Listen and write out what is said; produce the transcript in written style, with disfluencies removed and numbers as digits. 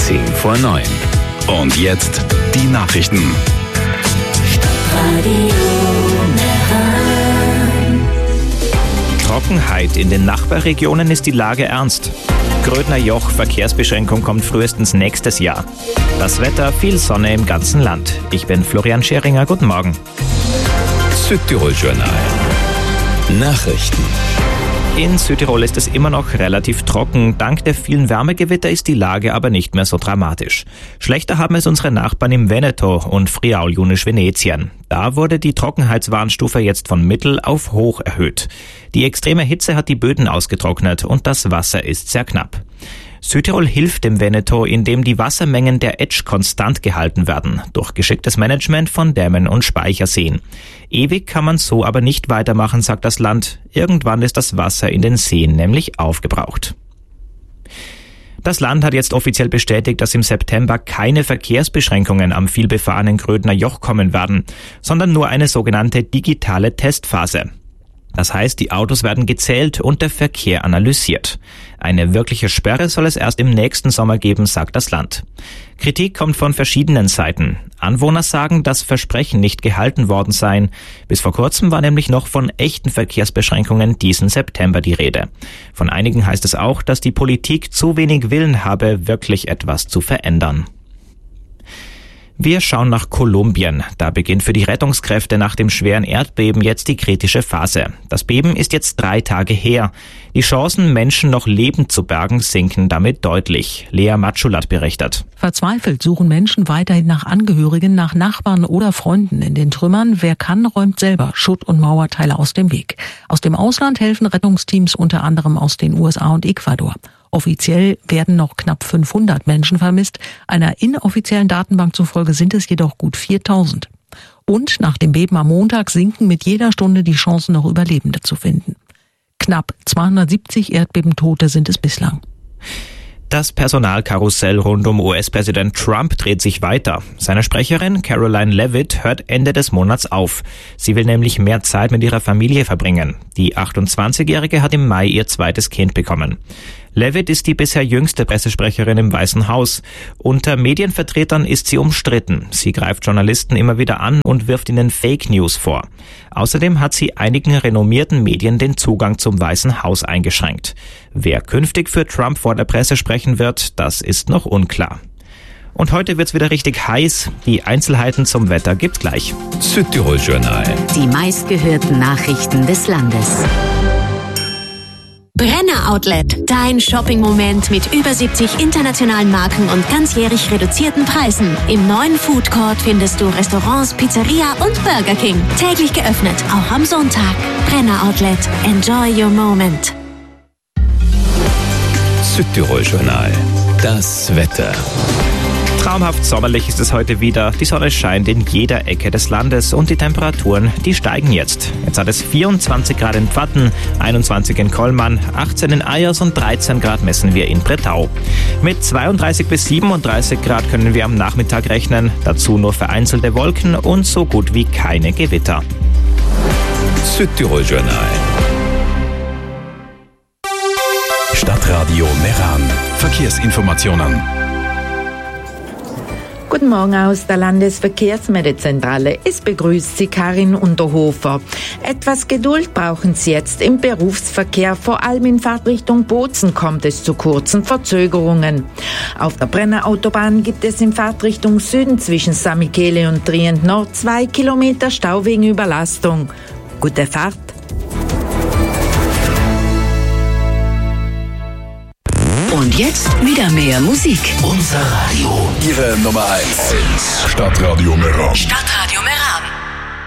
9:10. Und jetzt die Nachrichten. Trockenheit in den Nachbarregionen ist die Lage ernst. Grödner Joch, Verkehrsbeschränkung kommt frühestens nächstes Jahr. Das Wetter, viel Sonne im ganzen Land. Ich bin Florian Scheringer, guten Morgen. Südtirol-Journal. Nachrichten. In Südtirol ist es immer noch relativ trocken. Dank der vielen Wärmegewitter ist die Lage aber nicht mehr so dramatisch. Schlechter haben es unsere Nachbarn im Veneto und Friaul-Junisch-Venetien. Da wurde die Trockenheitswarnstufe jetzt von mittel auf hoch erhöht. Die extreme Hitze hat die Böden ausgetrocknet und das Wasser ist sehr knapp. Südtirol hilft dem Veneto, indem die Wassermengen der Etsch konstant gehalten werden, durch geschicktes Management von Dämmen und Speicherseen. Ewig kann man so aber nicht weitermachen, sagt das Land. Irgendwann ist das Wasser in den Seen nämlich aufgebraucht. Das Land hat jetzt offiziell bestätigt, dass im September keine Verkehrsbeschränkungen am vielbefahrenen Grödner Joch kommen werden, sondern nur eine sogenannte digitale Testphase. Das heißt, die Autos werden gezählt und der Verkehr analysiert. Eine wirkliche Sperre soll es erst im nächsten Sommer geben, sagt das Land. Kritik kommt von verschiedenen Seiten. Anwohner sagen, dass Versprechen nicht gehalten worden seien. Bis vor kurzem war nämlich noch von echten Verkehrsbeschränkungen diesen September die Rede. Von einigen heißt es auch, dass die Politik zu wenig Willen habe, wirklich etwas zu verändern. Wir schauen nach Kolumbien. Da beginnt für die Rettungskräfte nach dem schweren Erdbeben jetzt die kritische Phase. Das Beben ist jetzt 3 Tage her. Die Chancen, Menschen noch lebend zu bergen, sinken damit deutlich. Lea Matschulat berichtet. Verzweifelt suchen Menschen weiterhin nach Angehörigen, nach Nachbarn oder Freunden in den Trümmern. Wer kann, räumt selber Schutt- und Mauerteile aus dem Weg. Aus dem Ausland helfen Rettungsteams unter anderem aus den USA und Ecuador. Offiziell werden noch knapp 500 Menschen vermisst. Einer inoffiziellen Datenbank zufolge sind es jedoch gut 4000. Und nach dem Beben am Montag sinken mit jeder Stunde die Chancen, noch Überlebende zu finden. Knapp 270 Erdbebentote sind es bislang. Das Personalkarussell rund um US-Präsident Trump dreht sich weiter. Seine Sprecherin Caroline Leavitt hört Ende des Monats auf. Sie will nämlich mehr Zeit mit ihrer Familie verbringen. Die 28-Jährige hat im Mai ihr zweites Kind bekommen. Leavitt ist die bisher jüngste Pressesprecherin im Weißen Haus. Unter Medienvertretern ist sie umstritten. Sie greift Journalisten immer wieder an und wirft ihnen Fake News vor. Außerdem hat sie einigen renommierten Medien den Zugang zum Weißen Haus eingeschränkt. Wer künftig für Trump vor der Presse sprechen wird, das ist noch unklar. Und heute wird's wieder richtig heiß. Die Einzelheiten zum Wetter gibt's gleich. Südtirol-Journal. Die meistgehörten Nachrichten des Landes. Brenner Outlet, dein Shopping-Moment mit über 70 internationalen Marken und ganzjährig reduzierten Preisen. Im neuen Food Court findest du Restaurants, Pizzeria und Burger King. Täglich geöffnet, auch am Sonntag. Brenner Outlet, enjoy your moment. Südtirol-Journal. Das Wetter. Traumhaft sommerlich ist es heute wieder. Die Sonne scheint in jeder Ecke des Landes und die Temperaturen, die steigen jetzt. Jetzt hat es 24 Grad in Pfatten, 21 in Kollmann, 18 in Ayers und 13 Grad messen wir in Bretau. Mit 32 bis 37 Grad können wir am Nachmittag rechnen. Dazu nur vereinzelte Wolken und so gut wie keine Gewitter. Südtirol-Journal. Stadtradio Meran. Verkehrsinformationen. Guten Morgen aus der Landesverkehrsmeldezentrale. Es begrüßt Sie Karin Unterhofer. Etwas Geduld brauchen Sie jetzt im Berufsverkehr. Vor allem in Fahrtrichtung Bozen kommt es zu kurzen Verzögerungen. Auf der Brennerautobahn gibt es in Fahrtrichtung Süden zwischen San Michele und Trient Nord 2 Kilometer Stau wegen Überlastung. Gute Fahrt. Und jetzt wieder mehr Musik. Unser Radio. Ihre Nummer 1. Stadtradio Meran. Stadtradio